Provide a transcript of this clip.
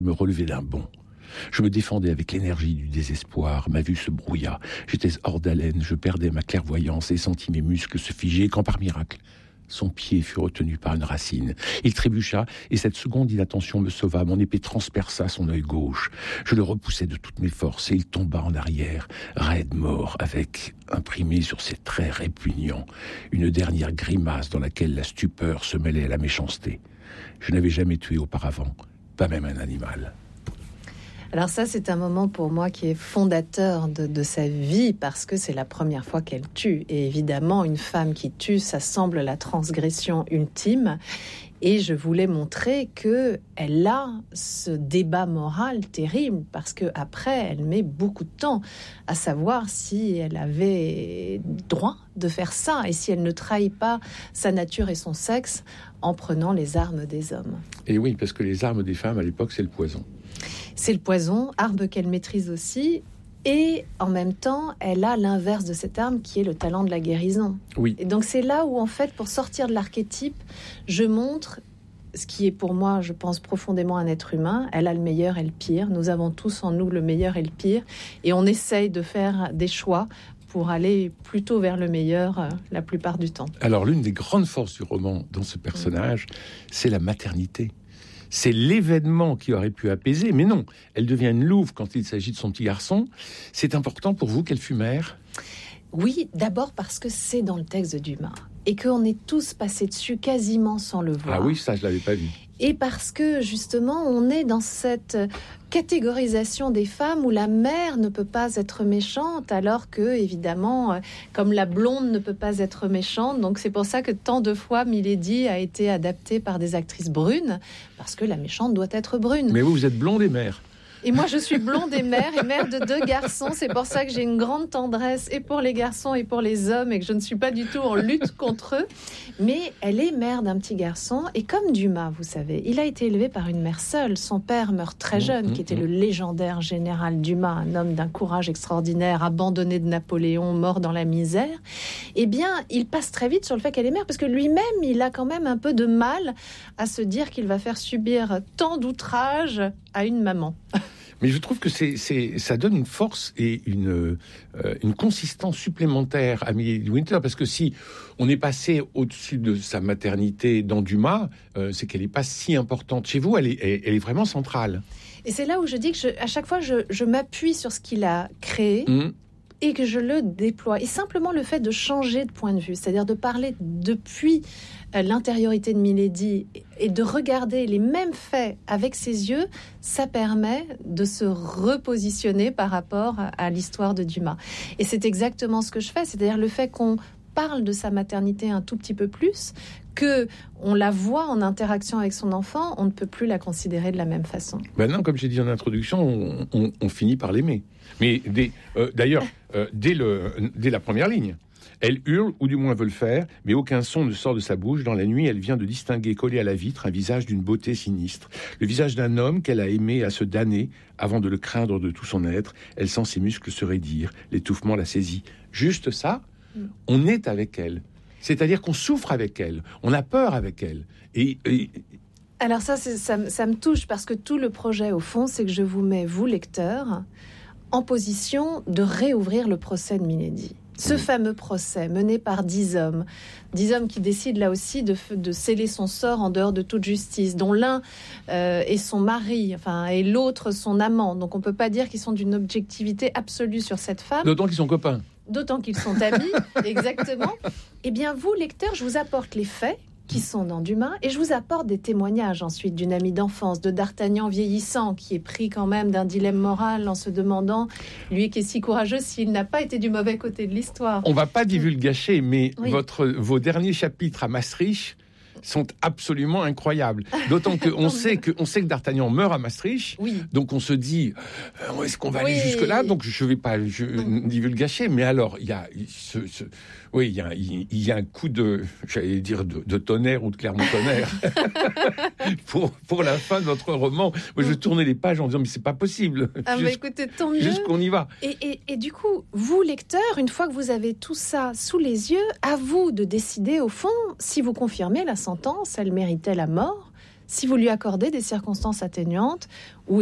me relevai d'un bond. Je me défendais avec l'énergie du désespoir. Ma vue se brouilla. J'étais hors d'haleine. Je perdais ma clairvoyance et sentis mes muscles se figer quand, par miracle, son pied fut retenu par une racine. Il trébucha et cette seconde d'inattention me sauva. Mon épée transperça son œil gauche. Je le repoussai de toutes mes forces et il tomba en arrière, raide mort, avec, imprimé sur ses traits répugnants, une dernière grimace dans laquelle la stupeur se mêlait à la méchanceté. Je n'avais jamais tué auparavant, pas même un animal. Alors ça, c'est un moment pour moi qui est fondateur de sa vie, parce que c'est la première fois qu'elle tue. Et évidemment, une femme qui tue, ça semble la transgression ultime. Et je voulais montrer qu'elle a ce débat moral terrible, parce qu'après, elle met beaucoup de temps à savoir si elle avait droit de faire ça, et si elle ne trahit pas sa nature et son sexe en prenant les armes des hommes. Et oui, parce que les armes des femmes, à l'époque, c'est le poison. C'est le poison, arme qu'elle maîtrise aussi. Et en même temps, elle a l'inverse de cette arme qui est le talent de la guérison. Oui. Et donc c'est là où, en fait, pour sortir de l'archétype, je montre ce qui est pour moi, je pense, profondément un être humain. Elle a le meilleur et le pire. Nous avons tous en nous le meilleur et le pire. Et on essaye de faire des choix pour aller plutôt vers le meilleur la plupart du temps. Alors, l'une des grandes forces du roman dans ce personnage, c'est la maternité. C'est l'événement qui aurait pu apaiser, mais non, elle devient une louve quand il s'agit de son petit garçon. C'est important pour vous qu'elle fût mère ? Oui, d'abord parce que c'est dans le texte de Dumas et qu'on est tous passés dessus quasiment sans le voir. Ah oui, ça je l'avais pas vu. Et parce que justement, on est dans cette catégorisation des femmes où la mère ne peut pas être méchante, alors que, évidemment, comme la blonde ne peut pas être méchante, donc c'est pour ça que tant de fois Milady a été adaptée par des actrices brunes, parce que la méchante doit être brune. Mais vous êtes blonde et mère. Et moi, je suis blonde et mère de 2 garçons. C'est pour ça que j'ai une grande tendresse et pour les garçons et pour les hommes, et que je ne suis pas du tout en lutte contre eux. Mais elle est mère d'un petit garçon. Et comme Dumas, vous savez, il a été élevé par une mère seule. Son père meurt très jeune, qui était le légendaire général Dumas, un homme d'un courage extraordinaire, abandonné de Napoléon, mort dans la misère. Eh bien, il passe très vite sur le fait qu'elle est mère, parce que lui-même, il a quand même un peu de mal à se dire qu'il va faire subir tant d'outrages à une maman. Mais je trouve que ça donne une force et une consistance supplémentaire à Milady de Winter, parce que si on est passé au-dessus de sa maternité dans Dumas, c'est qu'elle n'est pas si importante. Chez vous, elle est vraiment centrale. Et c'est là où je dis que à chaque fois, je m'appuie sur ce qu'il a créé. Et que je le déploie. Et simplement le fait de changer de point de vue, c'est-à-dire de parler depuis l'intériorité de Milady et de regarder les mêmes faits avec ses yeux, ça permet de se repositionner par rapport à l'histoire de Dumas. Et c'est exactement ce que je fais, c'est-à-dire le fait qu'on parle de sa maternité un tout petit peu plus, que on la voit en interaction avec son enfant, on ne peut plus la considérer de la même façon. Maintenant, comme j'ai dit en introduction, on finit par l'aimer. Mais d'ailleurs, dès la première ligne, elle hurle, ou du moins veut le faire, mais aucun son ne sort de sa bouche. Dans la nuit, elle vient de distinguer, collé à la vitre, un visage d'une beauté sinistre. Le visage d'un homme qu'elle a aimé et a se damner avant de le craindre de tout son être. Elle sent ses muscles se raidir. L'étouffement la saisit. Juste ça, on est avec elle. C'est-à-dire qu'on souffre avec elle. On a peur avec elle. Alors ça me touche, parce que tout le projet, au fond, c'est que je vous mets, vous, lecteurs, en position de réouvrir le procès de Milady. Ce fameux procès mené par 10 hommes qui décident là aussi de sceller son sort en dehors de toute justice, dont l'un est son mari, et l'autre son amant. Donc on ne peut pas dire qu'ils sont d'une objectivité absolue sur cette femme. D'autant qu'ils sont copains. D'autant qu'ils sont amis, exactement. Eh bien, vous, lecteurs, je vous apporte les faits qui sont dans Dumas, et je vous apporte des témoignages ensuite d'une amie d'enfance, de D'Artagnan vieillissant, qui est pris quand même d'un dilemme moral en se demandant, lui qui est si courageux, s'il n'a pas été du mauvais côté de l'histoire. On va pas divulgacher, mais oui. Vos derniers chapitres à Maastricht sont absolument incroyables. D'autant qu'on sait que D'Artagnan meurt à Maastricht, donc on se dit, est-ce qu'on va aller jusque-là ? Donc je ne vais pas divulgacher, mais alors il y a il y a un coup de, j'allais dire, de tonnerre ou de Clermont-Tonnerre pour la fin de notre roman. Moi, je tournais les pages en disant, mais c'est pas possible. Écoutez, tant mieux. Jusqu'on y va. Et du coup, vous, lecteurs, une fois que vous avez tout ça sous les yeux, à vous de décider, au fond, si vous confirmez la sentence, elle méritait la mort. si vous lui accordez des circonstances atténuantes, ou